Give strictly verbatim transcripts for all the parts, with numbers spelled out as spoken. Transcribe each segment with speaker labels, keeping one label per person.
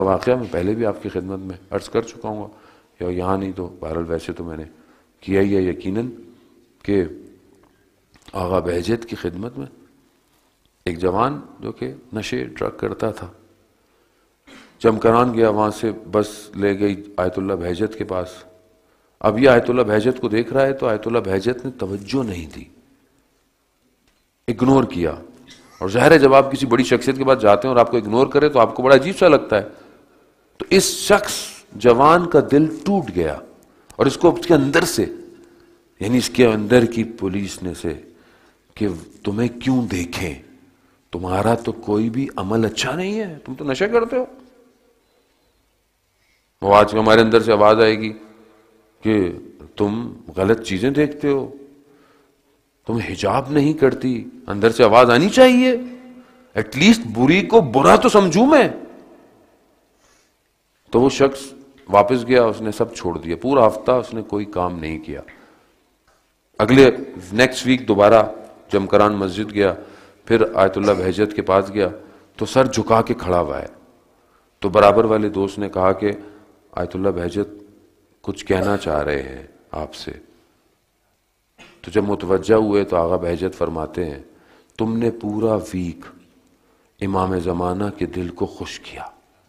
Speaker 1: واقعہ میں پہلے بھی آپ کی خدمت میں عرض کر چکا ہوں یا یہاں نہیں تو بہرحال ویسے تو میں نے کیا ہی ہے یقیناً کہ آغا بہجت کی خدمت میں ایک جوان جو کہ نشے ڈرگ کرتا تھا، چمکران گیا، وہاں سے بس لے گئی آیت اللہ بہجت کے پاس. اب یہ آیت اللہ بہجت کو دیکھ رہا ہے تو آیت اللہ بہجت نے توجہ نہیں دی، اگنور کیا. اور ظاہر ہے جب آپ کسی بڑی شخصیت کے پاس جاتے ہیں اور آپ کو اگنور کرے تو آپ کو بڑا عجیب سا لگتا ہے. تو اس شخص جوان کا دل ٹوٹ گیا اور اس کو اس کے اندر سے، یعنی اس کے اندر کی پولیس نے سے کہ تمہیں کیوں دیکھیں، تمہارا تو کوئی بھی عمل اچھا نہیں ہے، تم تو نشے کرتے ہو. وہ آج ہمارے اندر سے آواز آئے گی کہ تم غلط چیزیں دیکھتے ہو، تم حجاب نہیں کرتی. اندر سے آواز آنی چاہیے ایٹ لیسٹ بری کو برا تو سمجھوں میں. تو وہ شخص واپس گیا، اس نے سب چھوڑ دیا، پورا ہفتہ اس نے کوئی کام نہیں کیا. اگلے نیکسٹ ویک دوبارہ جمکران مسجد گیا، پھر آیت اللہ بہجت کے پاس گیا تو سر جھکا کے کھڑا ہوا ہے. تو برابر والے دوست نے کہا کہ آیت اللہ بہجت کچھ کہنا چاہ رہے ہیں آپ سے. تو جب متوجہ ہوئے تو آغا بہجت فرماتے ہیں تم نے پورا ویک امام زمانہ کے دل کو خوش کیا.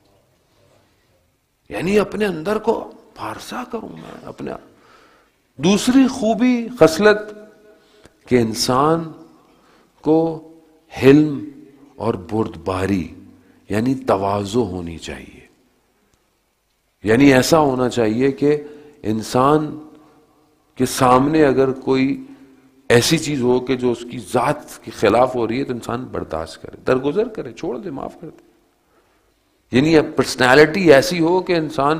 Speaker 1: یعنی اپنے اندر کو پارسا کروں میں اپنے. دوسری خوبی خصلت کہ انسان کو حلم اور بردباری یعنی تواضع ہونی چاہیے. یعنی ایسا ہونا چاہیے کہ انسان کے سامنے اگر کوئی ایسی چیز ہو کہ جو اس کی ذات کے خلاف ہو رہی ہے تو انسان برداشت کرے، درگزر کرے، چھوڑ دے، معاف کر دے. یعنی پرسنالٹی ایسی ہو کہ انسان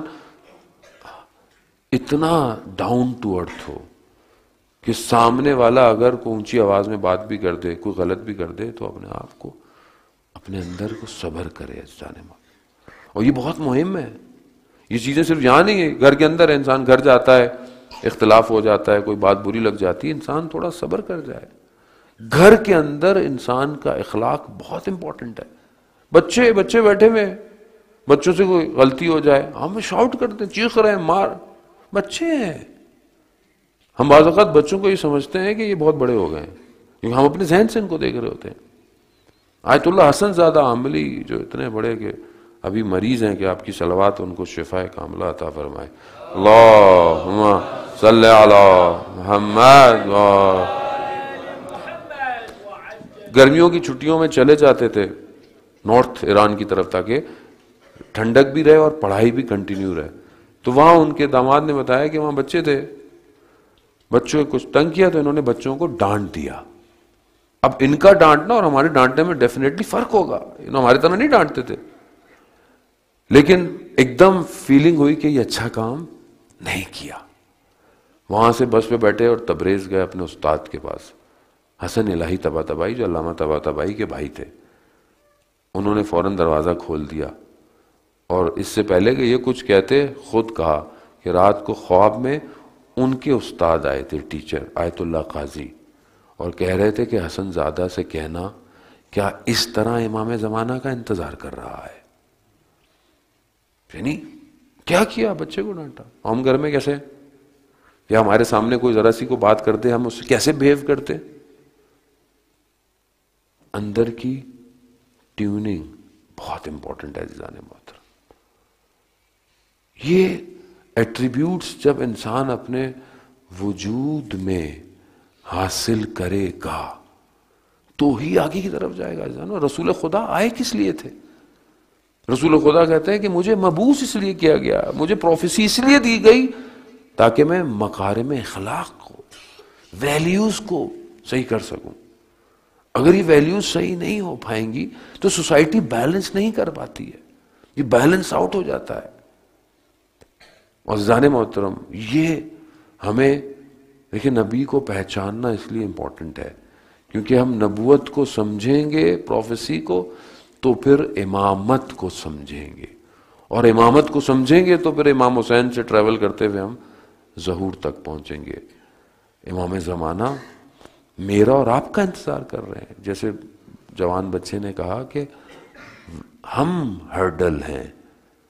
Speaker 1: اتنا ڈاؤن ٹو ارتھ ہو کہ سامنے والا اگر کوئی اونچی آواز میں بات بھی کر دے، کوئی غلط بھی کر دے تو اپنے آپ کو اپنے اندر کو صبر کرے جانے میں. اور یہ بہت مہم ہے. یہ چیزیں صرف یہاں نہیں ہے، گھر کے اندر ہے. انسان گھر جاتا ہے، اختلاف ہو جاتا ہے، کوئی بات بری لگ جاتی ہے، انسان تھوڑا صبر کر جائے. گھر کے اندر انسان کا اخلاق بہت امپورٹنٹ ہے. بچے بچے بیٹھے ہوئے، بچوں سے کوئی غلطی ہو جائے ہم شاؤٹ کرتے ہیں، چیخ رہے ہیں، مار. بچے ہیں. ہم بعض اوقات بچوں کو یہ سمجھتے ہیں کہ یہ بہت بڑے ہو گئے ہیں کیونکہ ہم اپنے ذہن سے ان کو دیکھ رہے ہوتے ہیں. آیت اللہ حسن زادہ عاملی جو اتنے بڑے کہ ابھی مریض ہیں کہ آپ کی صلوات ان کو شفاء کاملہ عطا فرمائے. اللہم صلی علی محمد. گرمیوں کی چھٹیوں میں چلے جاتے تھے نارتھ ایران کی طرف تاکہ ٹھنڈک بھی رہے اور پڑھائی بھی کنٹینیو رہے. تو وہاں ان کے داماد نے بتایا کہ وہاں بچے تھے، بچوں کو کچھ تنگ کیا تو انہوں نے بچوں کو ڈانٹ دیا. اب ان کا ڈانٹنا اور ہمارے ڈانٹنے میں ڈیفینیٹلی فرق ہوگا. انہوں ہمارے طرح نہیں ڈانٹتے تھے، لیکن ایک دم فیلنگ ہوئی کہ یہ اچھا کام نہیں کیا. وہاں سے بس پہ بیٹھے اور تبریز گئے اپنے استاد کے پاس، حسن الہی طباطبائی جو علامہ طباطبائی کے بھائی تھے. انہوں نے فوراً دروازہ کھول دیا اور اس سے پہلے کہ یہ کچھ کہتے خود کہا کہ رات کو خواب میں ان کے استاد آئے تھے، ٹیچر آیت اللہ قاضی، اور کہہ رہے تھے کہ حسن زادہ سے کہنا کیا اس طرح امام زمانہ کا انتظار کر رہا ہے. یعنی کیا کیا؟ بچے کو ڈانٹا. ہم گھر میں کیسے، یا ہمارے سامنے کوئی ذرا سی کو بات کرتے ہم اس سے کیسے بہیو کرتے. اندر کی ٹیوننگ بہت امپورٹنٹ ہے عزیزان محترم. یہ ایٹریبیوٹس جب انسان اپنے وجود میں حاصل کرے گا تو ہی آگے کی طرف جائے گا. عزیزان رسول خدا آئے کس لیے تھے؟ رسول خدا کہتے ہیں کہ مجھے مبعوث اس لیے کیا گیا، مجھے پروفیسی اس لیے دی گئی تاکہ میں مکارم اخلاق کو، ویلیوز کو صحیح کر سکوں. اگر یہ ویلیوز صحیح نہیں ہو پائیں گی تو سوسائٹی بیلنس نہیں کر پاتی ہے، یہ بیلنس آؤٹ ہو جاتا ہے. اور عزیزان محترم یہ ہمیں دیکھیں نبی کو پہچاننا اس لیے امپورٹنٹ ہے کیونکہ ہم نبوت کو سمجھیں گے، پروفیسی کو، تو پھر امامت کو سمجھیں گے، اور امامت کو سمجھیں گے تو پھر امام حسین سے ٹریول کرتے ہوئے ہم ظہور تک پہنچیں گے. امام زمانہ میرا اور آپ کا انتظار کر رہے ہیں. جیسے جوان بچے نے کہا کہ ہم ہرڈل ہیں